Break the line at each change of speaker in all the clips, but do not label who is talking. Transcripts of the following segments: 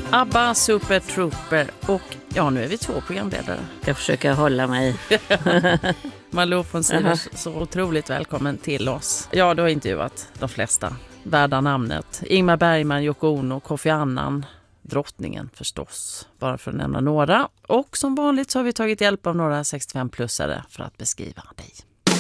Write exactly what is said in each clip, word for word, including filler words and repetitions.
ABBA, Super Trooper och ja, nu är vi två programledare.
Jag försöker hålla mig.
Malou von Sivers, så otroligt välkommen till oss. Ja, du har intervjuat de flesta. Värda namnet. Ingmar Bergman, Yoko Ono, Kofi Annan, drottningen förstås. Bara för att nämna några. Och som vanligt så har vi tagit hjälp av några sextiofem-plussare för att beskriva dig.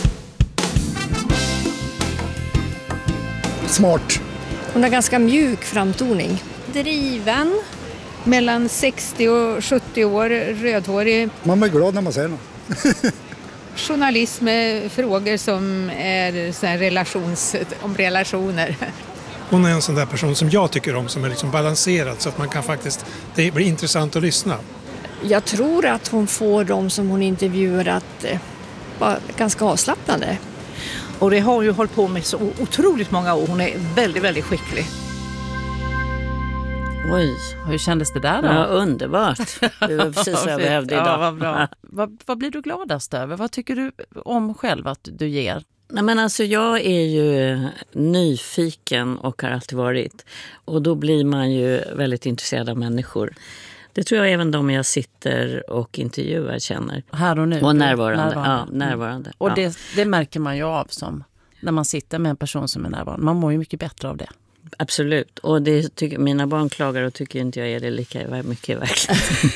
Smart.
Hon har ganska mjuk framtoning.
Driven. Mellan sextio och sjuttio år, rödhårig.
Man blir glad när man ser något.
Journalist med frågor som är så här relations, om relationer.
Hon är en sån där person som jag tycker om, som är liksom balanserad så att man kan faktiskt, det blir intressant att lyssna.
Jag tror att hon får dem som hon intervjuar att eh, vara ganska avslappnade.
Och det har hon ju hållit på med så otroligt många år. Hon är väldigt, väldigt skicklig.
Oj, hur kändes det där då?
Ja, underbart. Det var precis vad jag behövde idag.
Ja, vad bra. vad, vad blir du gladast över? Vad tycker du om själv att du ger?
Nej, men alltså jag är ju nyfiken och har alltid varit. Och då blir man ju väldigt intresserad av människor. Det tror jag även de jag sitter och intervjuar känner.
Här och nu?
Och närvarande.
närvarande.
Ja, närvarande.
Och
ja.
det, det märker man ju av som när man sitter med en person som är närvarande. Man mår ju mycket bättre av det.
Absolut. Och det tycker, mina barn klagar och tycker inte jag är det lika mycket i verkligheten.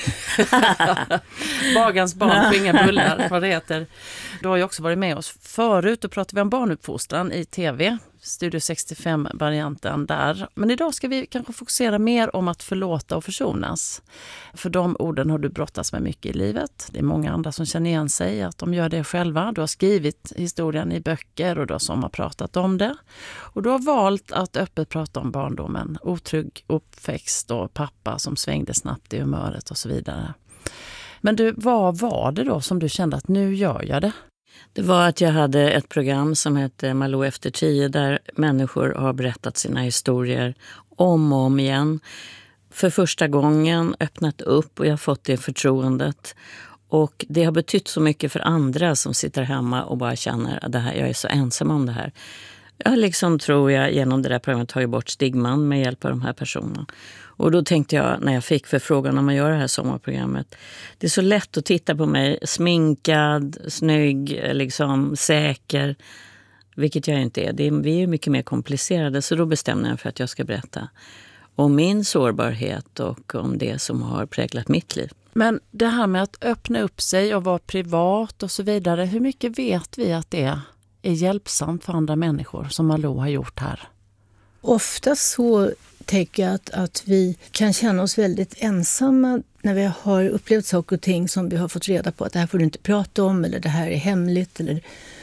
Bagans barn får inga bullar, vad det heter. Du har ju också varit med oss förut. Då pratade vi om barnuppfostran i tv. Studio sextiofem-varianten där. Men idag ska vi kanske fokusera mer om att förlåta och försonas. För de orden har du brottats med mycket i livet. Det är många andra som känner igen sig att de gör det själva. Du har skrivit historien i böcker och du har sommarpratat om det. Och du har valt att öppet prata om barndomen. Otrygg uppväxt och pappa som svängde snabbt i humöret och så vidare. Men du, vad var det då som du kände att nu gör jag det?
Det var att jag hade ett program som hette Malou efter tio där människor har berättat sina historier om och om igen. För första gången öppnat upp och jag har fått det förtroendet. Och det har betytt så mycket för andra som sitter hemma och bara känner att det här, jag är så ensam om det här. Jag liksom tror jag genom det där programmet tagit bort stigman med hjälp av de här personerna. Och då tänkte jag när jag fick förfrågan om att göra det här sommarprogrammet. Det är så lätt att titta på mig sminkad, snygg, liksom säker. Vilket jag inte är. Det är vi är ju mycket mer komplicerade så då bestämde jag för att jag ska berätta om min sårbarhet och om det som har präglat mitt liv.
Men det här med att öppna upp sig och vara privat och så vidare. Hur mycket vet vi att det är hjälpsamt för andra människor som Malou har gjort här?
Ofta så tänker jag att, att vi kan känna oss väldigt ensamma när vi har upplevt saker och ting som vi har fått reda på att det här får du inte prata om eller det här är hemligt eller